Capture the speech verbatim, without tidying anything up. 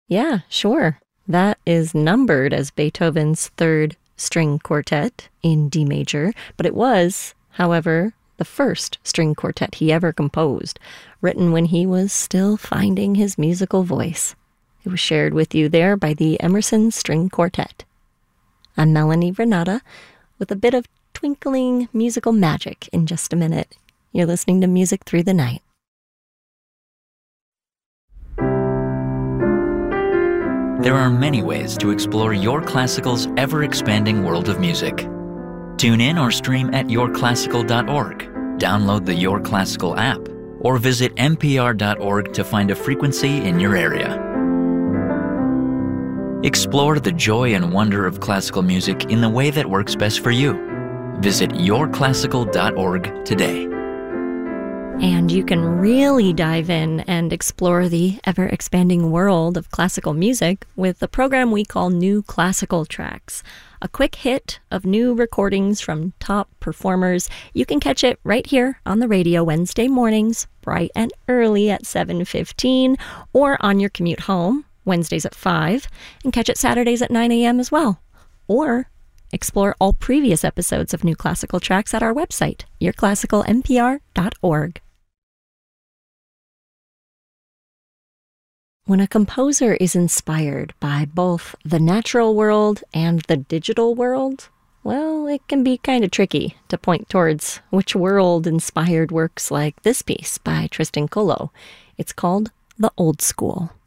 Yeah, sure. That is numbered as Beethoven's third string quartet in D major, but it was, however, the first string quartet he ever composed, written when he was still finding his musical voice. It was shared with you there by the Emerson String Quartet. I'm Melanie Renata with a bit of twinkling musical magic in just a minute. You're listening to Music Through the Night. There are many ways to explore Your Classical's ever-expanding world of music. Tune in or stream at your classical dot org, download the Your Classical app, or visit n p r dot org to find a frequency in your area. Explore the joy and wonder of classical music in the way that works best for you. Visit your classical dot org today. And you can really dive in and explore the ever-expanding world of classical music with the program we call New Classical Tracks. A quick hit of new recordings from top performers. You can catch it right here on the radio Wednesday mornings, bright and early at seven fifteen, or on your commute home, Wednesdays at five, and catch it Saturdays at nine a.m. as well. Or explore all previous episodes of New Classical Tracks at our website, your classical n p r dot org. When a composer is inspired by both the natural world and the digital world, well, it can be kind of tricky to point towards which world inspired works like this piece by Tristan Colo. It's called The Old School.